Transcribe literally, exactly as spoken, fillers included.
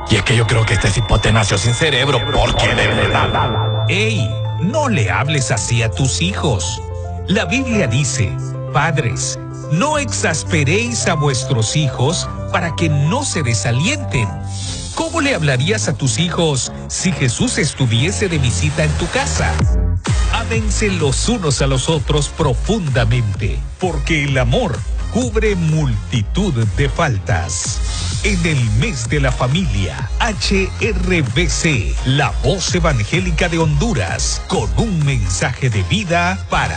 Y es que yo creo que este es hipotenacio sin cerebro, porque de verdad... ¡Ey! No le hables así a tus hijos. La Biblia dice, padres, no exasperéis a vuestros hijos para que no se desalienten. ¿Cómo le hablarías a tus hijos si Jesús estuviese de visita en tu casa? Ámense los unos a los otros profundamente, porque el amor cubre multitud de faltas. En el mes de la familia, H R B C, la voz evangélica de Honduras, con un mensaje de vida para